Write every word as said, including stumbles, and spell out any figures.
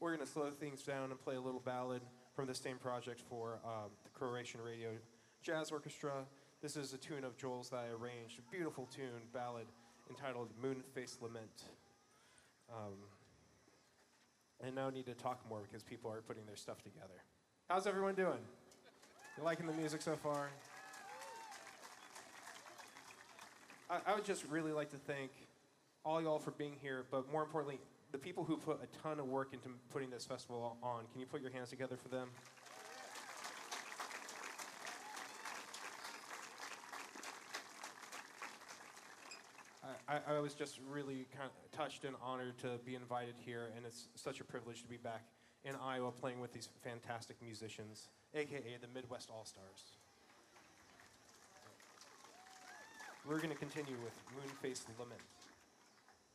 we're going to slow things down and play a little ballad from the same project for um, the Croatian Radio Jazz Orchestra. This is a tune of Joel's that I arranged, a beautiful tune, ballad, entitled Moon-Faced Lament. Um, and now I need to talk more because people are putting their stuff together. How's everyone doing? You liking the music so far? I, I would just really like to thank all y'all for being here, but more importantly, the people who put a ton of work into putting this festival on. Can you put your hands together for them? I, I was just really kind of touched and honored to be invited here, and it's such a privilege to be back in Iowa playing with these fantastic musicians, a k a the Midwest All-Stars. We're going to continue with Moon-Faced Lament.